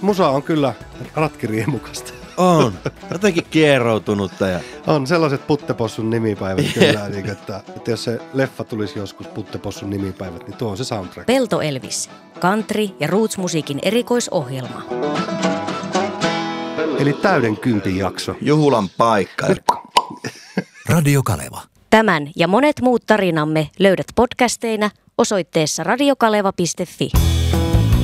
musa on kyllä ratkiriemukasta. On. Jotenkin kieroutunutta. Ja... On sellaiset Puttepossun nimipäivät kyllä, niin, että jos se leffa tulisi joskus Puttepossun nimipäivät, niin tuo on se soundtrack. Pelto Elvis, country- ja roots-musiikin erikoisohjelma. Eli täyden kympin jakso. Juhulan paikka. Radio Kaleva. Tämän ja monet muut tarinamme löydät podcasteina osoitteessa radiokaleva.fi.